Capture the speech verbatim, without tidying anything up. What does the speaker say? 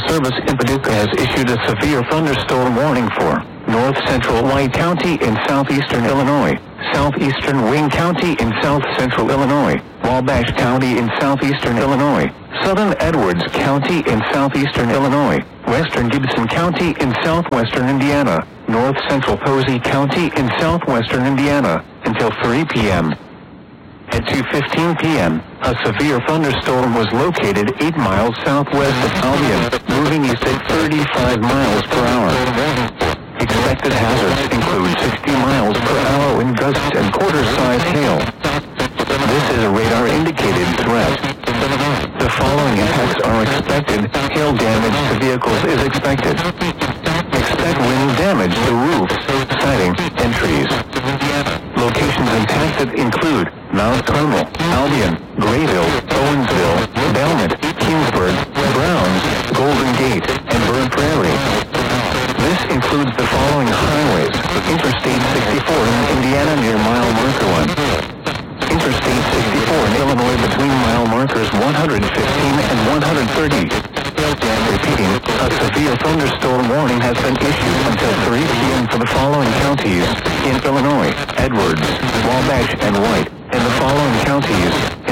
Service in Paducah has issued a severe thunderstorm warning for north central White County in southeastern Illinois, southeastern Wayne County in south central Illinois, Wabash County in southeastern Illinois, southern Edwards County in southeastern Illinois, western Gibson County in southwestern Indiana, north central Posey County in southwestern Indiana, until three p.m. At two fifteen p.m., a severe thunderstorm was located eight miles southwest of Albion, moving east at thirty-five miles per hour. Expected hazards include sixty miles per hour wind gusts and quarter-size hail. This is a radar-indicated threat. The following impacts are expected. Hail damage to vehicles is expected. Expect wind damage to roofs, siding, and trees. Locations impacted include Mount Carmel, Albion, Grayville, Owensville, Belmont, Kingsburg, Browns, Golden Gate, and Burn Prairie. This includes the following highways: Interstate sixty-four in Indiana near mile marker one. Interstate sixty-four in Illinois between mile markers one hundred fifteen and one hundred thirty. Repeating, a severe thunderstorm warning has been issued until three p.m. for the following counties in Illinois: Edwards, Wabash, and White, and the following counties